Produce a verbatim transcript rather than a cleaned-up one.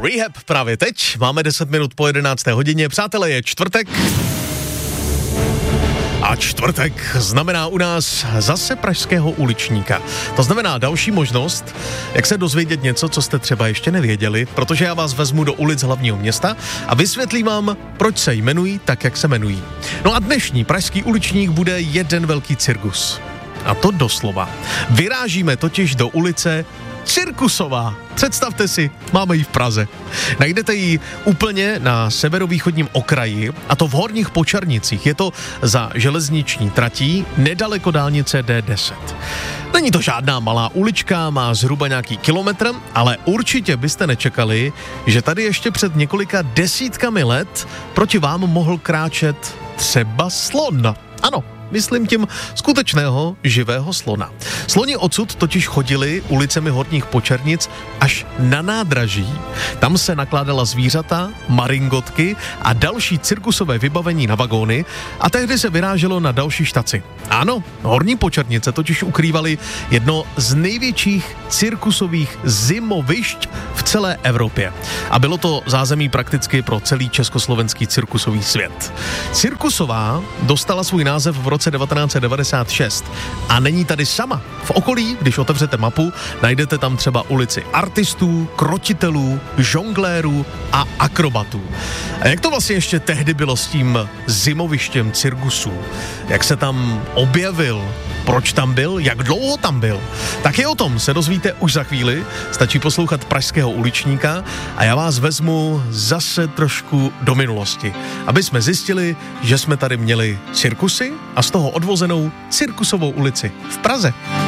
Rehab právě teď, máme deset minut po jedenácté hodině, přátelé, je čtvrtek. A čtvrtek znamená u nás zase pražského uličníka. To znamená další možnost, jak se dozvědět něco, co jste třeba ještě nevěděli, protože já vás vezmu do ulic hlavního města a vysvětlím vám, proč se jmenují tak, jak se jmenují. No a dnešní pražský uličník bude jeden velký cirkus. A to doslova. Vyrážíme totiž do ulice Cirkusová. Představte si, máme ji v Praze. Najdete ji úplně na severovýchodním okraji, a to v Horních Počernicích. Je to za železniční tratí, nedaleko dálnice D deset. Není to žádná malá ulička, má zhruba nějaký kilometr, ale určitě byste nečekali, že tady ještě před několika desítkami let proti vám mohl kráčet třeba slon. Ano, myslím tím skutečného živého slona. Sloni odsud totiž chodili ulicemi Horních Počernic až na nádraží. Tam se nakládala zvířata, maringotky a další cirkusové vybavení na vagóny a tehdy se vyráželo na další štaci. Ano, Horní Počernice totiž ukrývaly jedno z největších cirkusových zimovišť v celé Evropě. A bylo to zázemí prakticky pro celý československý cirkusový svět. Cirkusová dostala svůj název v roce devatenáct set devadesát šest a není tady sama. V okolí, když otevřete mapu, najdete tam třeba ulici artistů, krotitelů, žonglérů a akrobatů. A jak to vlastně ještě tehdy bylo s tím zimovištěm cirkusů? Jak se tam objevil? Proč tam byl? Jak dlouho tam byl? Tak i o tom se dozvíte už za chvíli. Stačí poslouchat pražského uličníka a já vás vezmu zase trošku do minulosti, aby jsme zjistili, že jsme tady měli cirkusy a z toho odvozenou cirkusovou ulici v Praze.